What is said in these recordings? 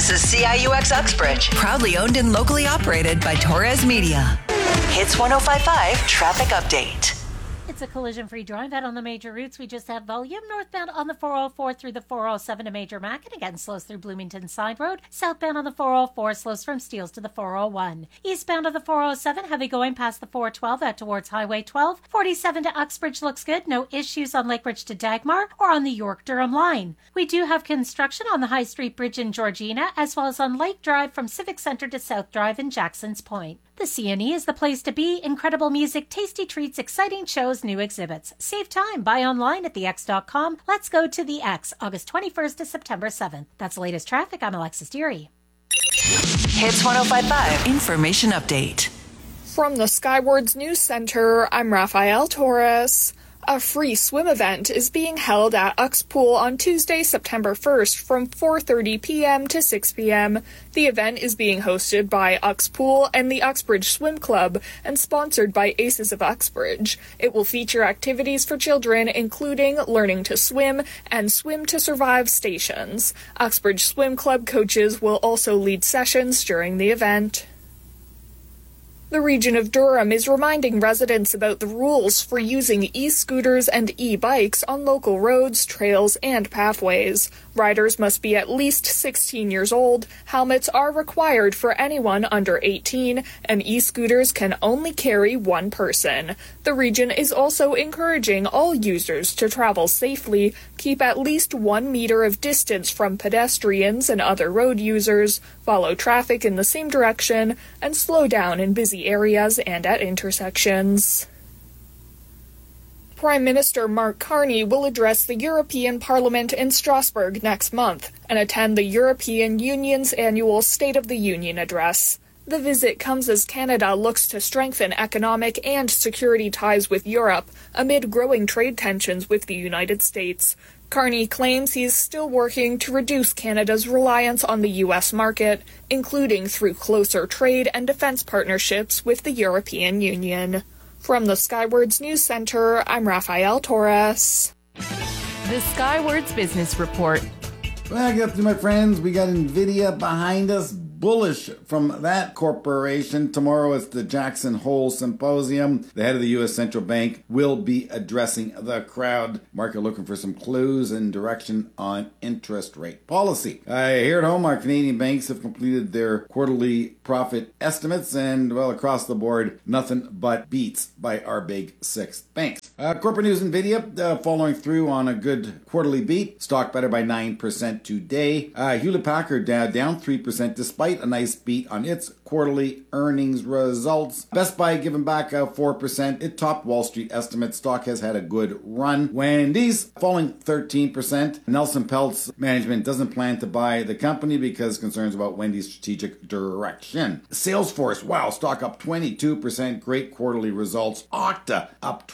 This is CIUX Uxbridge, proudly owned and locally operated by Torres Media. Hits 105.5 Traffic Update. It's a collision-free drive out on the major routes. We just have volume northbound on the 404 through the 407 to Major Mac, and again slows through Bloomington Side Road. Southbound on the 404 slows from Steeles to the 401. Eastbound of the 407, heavy going past the 412 out towards Highway 12. 47 to Uxbridge looks good. No issues on Lakebridge to Dagmar or on the York-Durham line. We do have construction on the High Street Bridge in Georgina, as well as on Lake Drive from Civic Center to South Drive in Jackson's Point. The CNE is the place to be. Incredible music, tasty treats, exciting shows, new exhibits. Save time. Buy online at thex.com. Let's go to the X, August 21st to September 7th. That's the latest traffic. I'm Alexis Deary. Hits 105.5 Information Update. From the Skywards News Center, I'm Rafael Torres. A free swim event is being held at Uxpool on Tuesday, September 1st from 4:30 p.m. to 6 p.m. The event is being hosted by Uxpool and the Uxbridge Swim Club and sponsored by Aces of Uxbridge. It will feature activities for children including learning to swim and swim to survive stations. Uxbridge Swim Club coaches will also lead sessions during the event. The region of Durham is reminding residents about the rules for using e-scooters and e-bikes on local roads, trails, and pathways. Riders must be at least 16 years old, helmets are required for anyone under 18, and e-scooters can only carry one person. The region is also encouraging all users to travel safely, keep at least 1 meter of distance from pedestrians and other road users, follow traffic in the same direction, and slow down in busy areas and at intersections. Prime Minister Mark Carney will address the European Parliament in Strasbourg next month and attend the European Union's annual State of the Union address. The visit comes as Canada looks to strengthen economic and security ties with Europe amid growing trade tensions with the United States. Carney claims he's still working to reduce Canada's reliance on the U.S. market, including through closer trade and defense partnerships with the European Union. From the Skywards News Center, I'm Rafael Torres. The Skywards Business Report. Well, good afternoon, my friends. We got NVIDIA behind us. Bullish from that corporation. Tomorrow it's the Jackson Hole Symposium. The head of the U.S. Central Bank will be addressing the crowd. Market looking for some clues and direction on interest rate policy. Here at home, our Canadian banks have completed their quarterly profit estimates, and, well, across the board, nothing but beats by our big six banks. Corporate news, NVIDIA following through on a good quarterly beat. Stock better by 9% today. Hewlett-Packard down 3% despite a nice beat on its quarterly earnings results. Best Buy giving back 4%. It topped Wall Street estimates. Stock has had a good run. Wendy's falling 13%. Nelson Peltz management doesn't plan to buy the company because concerns about Wendy's strategic direction. Salesforce, wow, stock up 22%. Great quarterly results. Okta up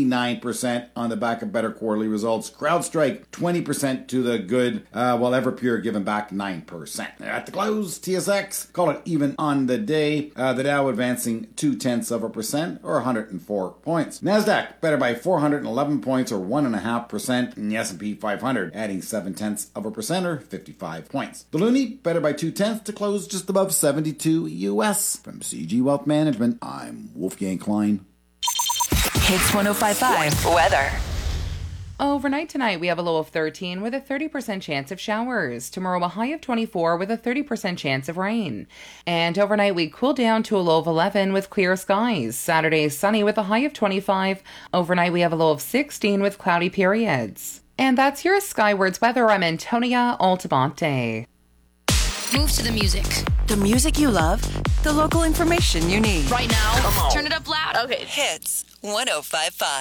29% on the back of better quarterly results. CrowdStrike 20% to the good, while Everpure giving back 9%. At the close, TSX call it even on the day. The Dow advancing 0.2% or 104 points. Nasdaq better by 411 points or 1.5%. And the S&P 500 adding 0.7% or 55 points. The Loonie better by 0.2 to close just above 72 US. From CG Wealth Management, I'm Wolfgang Klein. Hits 105.5 Weather. Overnight tonight, we have a low of 13 with a 30% chance of showers. Tomorrow, a high of 24 with a 30% chance of rain. And overnight, we cool down to a low of 11 with clear skies. Saturday, sunny with a high of 25. Overnight, we have a low of 16 with cloudy periods. And that's your Skywards weather. I'm Antonia Altamonte. Move to the music. The music you love, the local information you need. Right now, turn it up loud. Okay. Hits 105.5.